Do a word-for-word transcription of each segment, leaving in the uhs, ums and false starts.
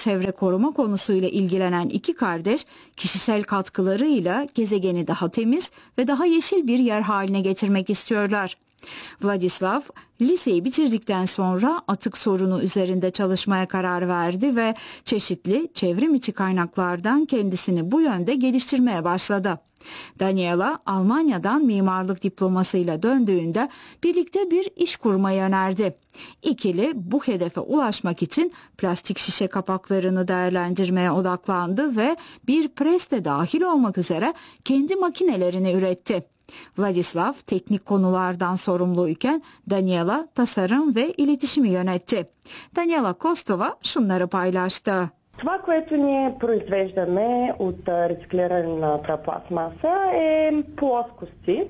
çevre koruma konusuyla ilgilenen iki kardeş kişisel katkılarıyla gezegeni daha temiz ve daha yeşil bir yer haline getirmek istiyorlar. Vladislav, liseyi bitirdikten sonra atık sorunu üzerinde çalışmaya karar verdi ve çeşitli çevrim içi kaynaklardan kendisini bu yönde geliştirmeye başladı. Daniela, Almanya'dan mimarlık diplomasıyla döndüğünde birlikte bir iş kurmayı önerdi. İkili bu hedefe ulaşmak için plastik şişe kapaklarını değerlendirmeye odaklandı ve bir pres de dahil olmak üzere kendi makinelerini üretti. Vladislav teknik konulardan sorumluyken Daniela tasarım ve iletişimi yönetti. Daniela Kostova şunları paylaştı. Това, което ние произвеждаме от рециклираната пластмаса е плоскости.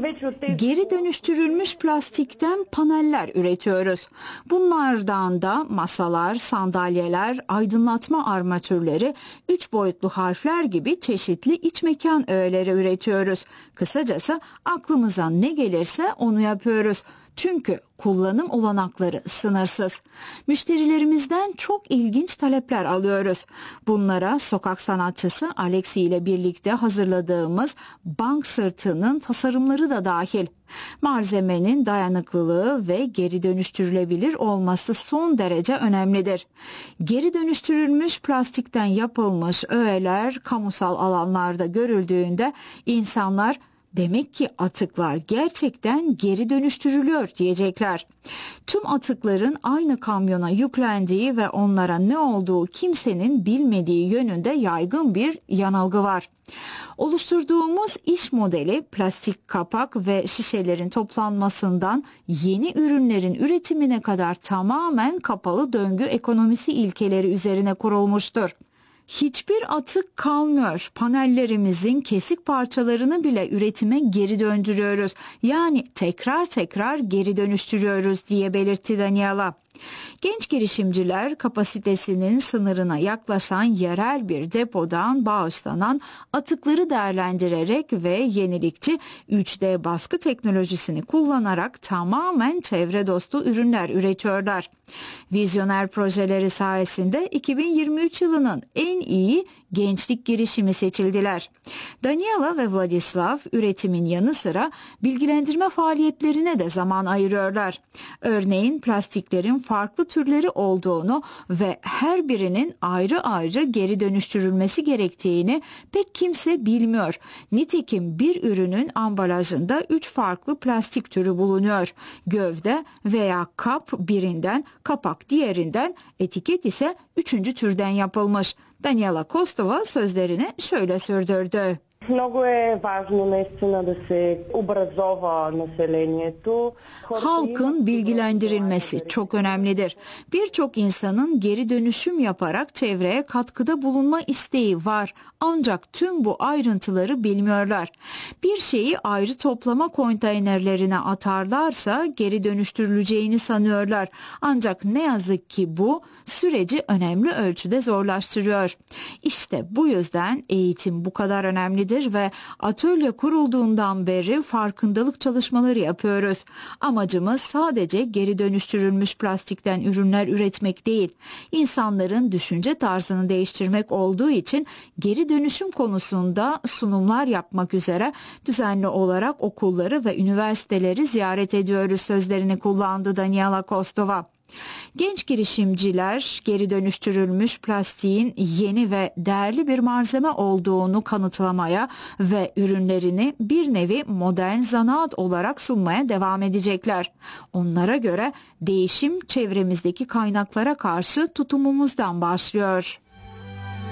Geri dönüştürülmüş plastikten paneller üretiyoruz. Bunlardan da masalar, sandalyeler, aydınlatma armatürleri, üç boyutlu harfler gibi çeşitli iç mekan öğeleri üretiyoruz. Kısacası aklımıza ne gelirse onu yapıyoruz. Çünkü kullanım olanakları sınırsız. Müşterilerimizden çok ilginç talepler alıyoruz. Bunlara sokak sanatçısı Alexi ile birlikte hazırladığımız bank sırtının tasarımları da dahil. Malzemenin dayanıklılığı ve geri dönüştürülebilir olması son derece önemlidir. Geri dönüştürülmüş plastikten yapılmış öğeler kamusal alanlarda görüldüğünde insanlar demek ki atıklar gerçekten geri dönüştürülüyor diyecekler. Tüm atıkların aynı kamyona yüklendiği ve onlara ne olduğu kimsenin bilmediği yönünde yaygın bir yanılgı var. Oluşturduğumuz iş modeli plastik kapak ve şişelerin toplanmasından yeni ürünlerin üretimine kadar tamamen kapalı döngü ekonomisi ilkeleri üzerine kurulmuştur. Hiçbir atık kalmıyor. Panellerimizin kesik parçalarını bile üretime geri döndürüyoruz. Yani tekrar tekrar geri dönüştürüyoruz diye belirtti Daniela. Genç girişimciler kapasitesinin sınırına yaklaşan yerel bir depodan bağışlanan atıkları değerlendirerek ve yenilikçi üç D baskı teknolojisini kullanarak tamamen çevre dostu ürünler üretiyorlar. Vizyoner projeleri sayesinde iki bin yirmi üç yılının en iyi gençlik girişimi seçildiler. Daniela ve Vladislav üretimin yanı sıra bilgilendirme faaliyetlerine de zaman ayırıyorlar. Örneğin plastiklerin farklı türleri olduğunu ve her birinin ayrı ayrı geri dönüştürülmesi gerektiğini pek kimse bilmiyor. Nitekim bir ürünün ambalajında üç farklı plastik türü bulunuyor. Gövde veya kap birinden, kapak diğerinden, etiket ise üçüncü türden yapılmış. Daniela Kostova sözlerini şöyle sürdürdü. Много е важно наистина да се образова населението. Halkın bilgilendirilmesi çok önemlidir. Birçok insanın geri dönüşüm yaparak çevreye katkıda bulunma isteği var. Ancak tüm bu ayrıntıları bilmiyorlar. Bir şeyi ayrı toplama konteynerlerine atarlarsa geri dönüştürüleceğini sanıyorlar. Ancak ne yazık ki bu süreci önemli ölçüde zorlaştırıyor. İşte bu yüzden eğitim bu kadar önemlidir ve atölye kurulduğundan beri farkındalık çalışmaları yapıyoruz. Amacımız sadece geri dönüştürülmüş plastikten ürünler üretmek değil, insanların düşünce tarzını değiştirmek olduğu için geri dönüşüm konusunda sunumlar yapmak üzere düzenli olarak okulları ve üniversiteleri ziyaret ediyoruz sözlerini kullandı Daniela Kostova. Genç girişimciler geri dönüştürülmüş plastiğin yeni ve değerli bir malzeme olduğunu kanıtlamaya ve ürünlerini bir nevi modern zanaat olarak sunmaya devam edecekler. Onlara göre değişim çevremizdeki kaynaklara karşı tutumumuzdan başlıyor.